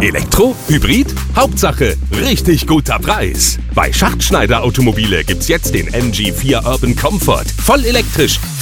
Elektro? Hybrid? Hauptsache richtig guter Preis. Bei Schachtschneider Automobile gibt's jetzt den MG4 Urban Comfort. Voll elektrisch,